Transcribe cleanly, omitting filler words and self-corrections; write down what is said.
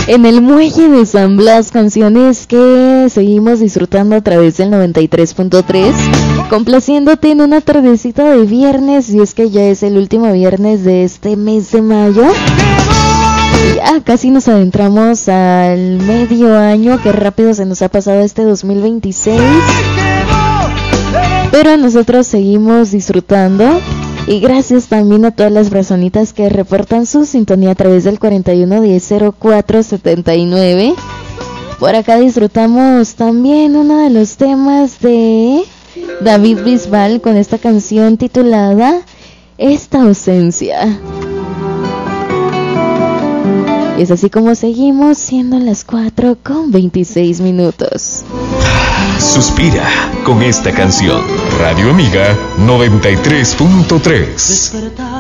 en el muelle de San Blas, canciones que seguimos disfrutando a través del 93.3, complaciéndote en una tardecita de viernes, y es que ya es el último viernes de este mes de mayo. Ya casi nos adentramos al medio año, que rápido se nos ha pasado este 2026, pero nosotros seguimos disfrutando. Y gracias también a todas las personitas que reportan su sintonía a través del 41100479. Por acá disfrutamos también uno de los temas de David Bisbal con esta canción titulada Esta ausencia. Y es así como seguimos, siendo las 4:26. Suspira con esta canción. Radio Amiga 93.3.